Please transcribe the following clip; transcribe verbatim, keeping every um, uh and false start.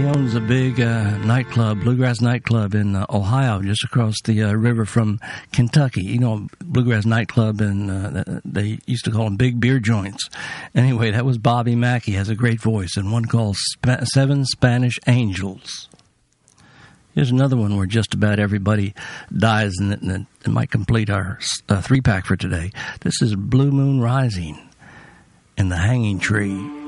He owns a big uh, nightclub, bluegrass nightclub in uh, Ohio, just across the uh, river from Kentucky. You know, bluegrass nightclub, and uh, they used to call them big beer joints. Anyway, that was Bobby Mackey. He has a great voice, and one called Sp- Seven Spanish Angels. Here's another one where just about everybody dies, and it, and it might complete our uh, three-pack for today. This is Blue Moon Rising in the Hanging Tree.